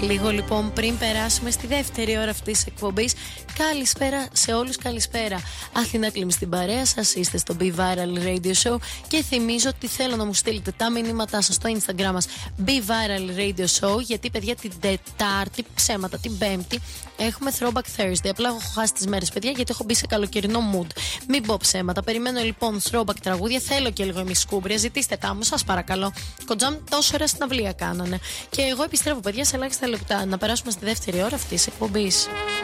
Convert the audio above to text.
Λίγο λοιπόν πριν περάσουμε στη δεύτερη ώρα αυτής της εκπομπής, καλησπέρα σε όλους, καλησπέρα. Αθηνά Κλίμη στην παρέα σας, είστε στο Be Viral Radio Show και θυμίζω ότι θέλω να μου στείλετε τα μηνύματά σας στο Instagram μας Be Viral Radio Show, γιατί παιδιά την Τετάρτη, ψέματα την Πέμπτη, έχουμε Throwback Thursday. Απλά έχω χάσει τις μέρες παιδιά γιατί έχω μπει σε καλοκαιρινό mood. Μην πω ψέματα, περιμένω λοιπόν Throwback τραγούδια, θέλω και λίγο εμείς σκούμπρια, ζητήστε τα μου σας παρακαλώ. Κοντζάμ τόσο ωραία στην αυλία κάνανε. Και εγώ επιστρέφω παιδιά σε ελάχιστα λεπτά να περάσουμε στη δεύτερη ώρα αυτής της εκπομπής.